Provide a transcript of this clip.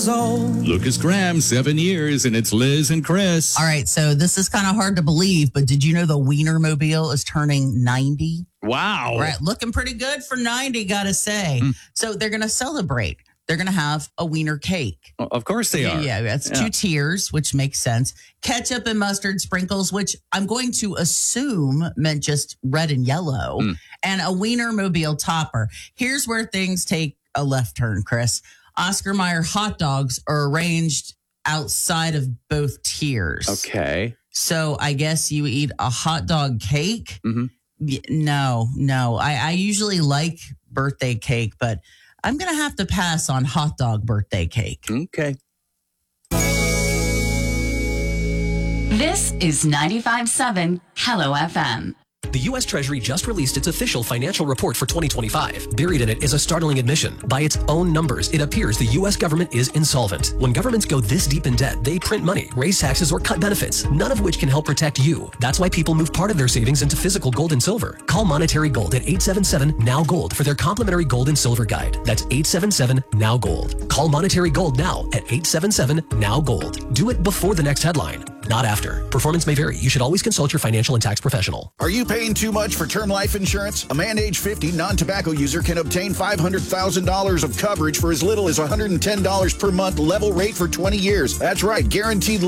years old. Lucas Graham, 7 years, and it's Liz and Chris. All right, so this is kind of hard to believe, but did you know the Wienermobile is turning 90? Wow. Right, looking pretty good for 90, gotta say. So they're going to celebrate. They're going to have a wiener cake. Of course they are. Yeah, that's 2 tiers, which makes sense. Ketchup and mustard sprinkles, which I'm going to assume meant just red and yellow. And a Wienermobile topper. Here's where things take a left turn, Chris. Oscar Mayer hot dogs are arranged outside of both tiers. Okay. So I guess you eat a hot dog cake? No. I usually like birthday cake, but I'm going to have to pass on hot dog birthday cake. Okay. This is 95.7 Hello FM. The U.S. Treasury just released its official financial report for 2025. Buried in it is a startling admission. By its own numbers, it appears the U.S. government is insolvent. When governments go this deep in debt, they print money, raise taxes, or cut benefits, none of which can help protect you. That's why people move part of their savings into physical gold and silver. Call Monetary Gold at 877-NOW-GOLD for their complimentary gold and silver guide. That's 877-NOW-GOLD. Call Monetary Gold now at 877-NOW-GOLD. Do it before the next headline, not after. Performance may vary. You should always consult your financial and tax professional. Are you paying too much for term life insurance? A man age 50 non-tobacco user can obtain $500,000 of coverage for as little as $110 per month level rate for 20 years. That's right, guaranteed